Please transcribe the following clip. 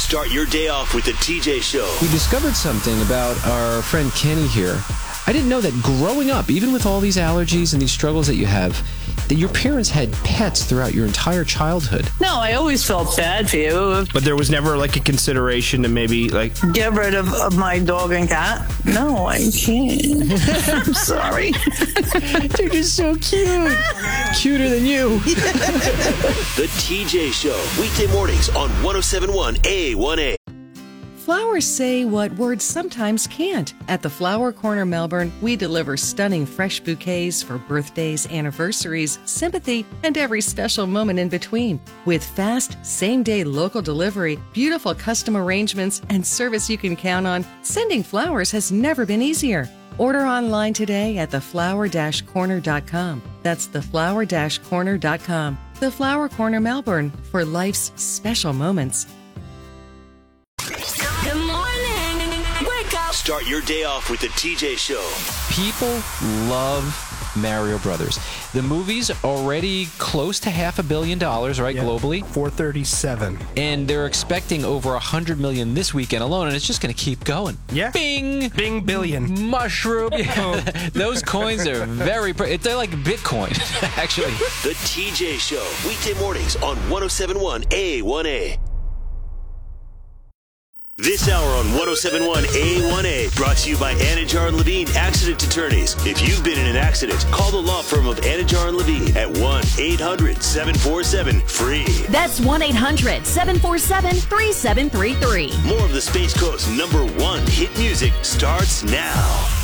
Start your day off with the TJ Show. We discovered something about our friend Kenny here. I didn't know that growing up, even with all these allergies and these struggles that you have, that your parents had pets throughout your entire childhood. No, I always felt bad for you. But there was never like a consideration to maybe like Get rid of my dog and cat? No, I can't. I'm sorry. They're just so cute. Cuter than you. The TJ Show. Weekday mornings on 107.1 A1A. Flowers say what words sometimes can't. At the Flower Corner Melbourne, we deliver stunning fresh bouquets for birthdays, anniversaries, sympathy, and every special moment in between. With fast, same-day local delivery, beautiful custom arrangements, and service you can count on, sending flowers has never been easier. Order online today at theflower-corner.com. That's theflower-corner.com. The Flower Corner Melbourne, for life's special moments. Good morning. Wake up. Start your day off with the TJ Show. People love Mario Brothers. The movie's already close to $500 million, right, globally? 437. And they're expecting over 100 million this weekend alone, and it's just going to keep going. Yeah. Bing! Bing billion. Mushroom. Yeah. Those coins are very... They're like Bitcoin, actually. The TJ Show. Weekday mornings on 107.1 A1A. This hour on 107.1 A1A brought to you by Anajar and Levine Accident Attorneys. If you've been in an accident, call the law firm of Anajar and Levine at 1-800-747-FREE. That's 1-800-747-3733. More of the Space Coast's #1 hit music starts now.